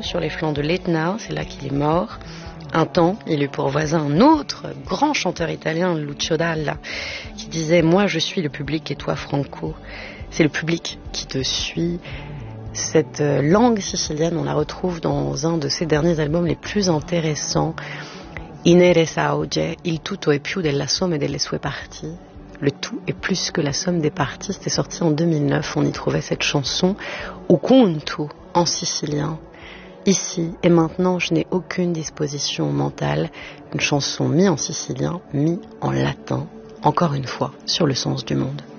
sur les flancs de l'Etna, c'est là qu'il est mort. Un temps, il eut pour voisin un autre grand chanteur italien, Lucio Dalla, qui disait « Moi, je suis le public et toi, Franco. » C'est le public qui te suit. Cette langue sicilienne, on la retrouve dans un de ses derniers albums les plus intéressants, Inere Sauge, Il tutto è più della somme delle sue parti. Le tout est plus que la somme des parties. C'était sorti en 2009. On y trouvait cette chanson au conto en sicilien. Ici et maintenant, je n'ai aucune disposition mentale. Une chanson mise en sicilien, mise en latin. Encore une fois, sur le sens du monde.